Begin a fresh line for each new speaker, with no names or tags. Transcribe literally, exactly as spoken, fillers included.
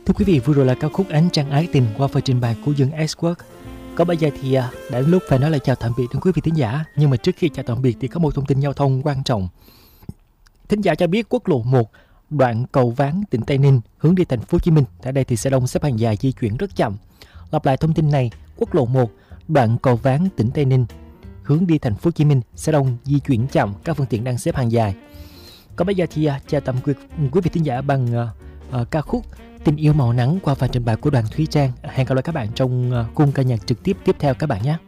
Thưa quý vị, vừa rồi là ca khúc Ánh Trăng Ái Tình qua phần trình bày của Dương S-Work. Có bây giờ thì đã đến lúc phải nói lời chào tạm biệt đến quý vị thính giả. Nhưng mà trước khi chào tạm biệt thì có một thông tin giao thông quan trọng. Thính giả cho biết quốc lộ một đoạn Cầu Ván tỉnh Tây Ninh hướng đi thành phố Hồ Chí Minh tại đây thì xe đông xếp hàng dài di chuyển rất chậm. Lặp lại thông tin này, quốc lộ một đoạn Cầu Ván tỉnh Tây Ninh hướng đi thành phố Hồ Chí Minh xe đông di chuyển chậm, các phương tiện đang xếp hàng dài. Còn bây giờ thì chào tạm biệt quý vị thính giả bằng uh, uh, ca khúc Tình Yêu Màu Nắng qua phần trình bày của Đoàn Thúy Trang. Hẹn gặp lại các bạn trong uh, khung ca nhạc trực tiếp tiếp theo các bạn nhé.